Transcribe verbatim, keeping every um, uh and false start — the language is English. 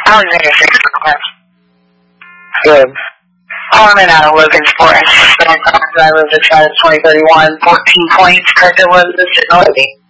Alexander six months. Good. Calling out of Logansport. I lived at twenty thirty-one, fourteen points because it was a noisy.